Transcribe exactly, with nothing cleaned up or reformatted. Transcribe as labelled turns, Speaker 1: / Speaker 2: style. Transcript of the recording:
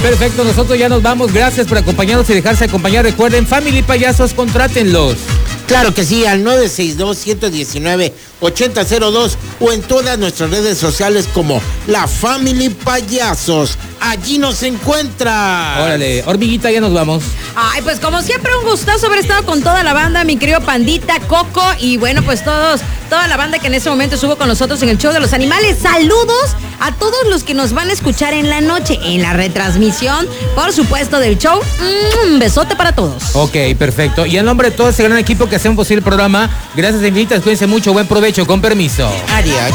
Speaker 1: Perfecto, nosotros ya nos vamos. Gracias por acompañarnos y dejarse acompañar. Recuerden, Family Payasos, contrátenlos.
Speaker 2: Claro que sí, al nueve seis dos, uno uno nueve, ocho cero cero dos o en todas nuestras redes sociales como La Family Payasos. Allí nos encuentra.
Speaker 1: Órale, Hormiguita, ya nos vamos.
Speaker 3: Ay, pues como siempre, un gustazo haber estado con toda la banda, mi querido Pandita, Coco y bueno, pues todos, toda la banda que en ese momento estuvo con nosotros en el show de los animales. Saludos a todos los que nos van a escuchar en la noche, en la retransmisión, por supuesto, del show. Un besote para todos.
Speaker 1: Ok, perfecto. Y en nombre de todo ese gran equipo que hacemos posible el programa, gracias infinitas, cuídense mucho, buen provecho, con permiso.
Speaker 2: Adiós.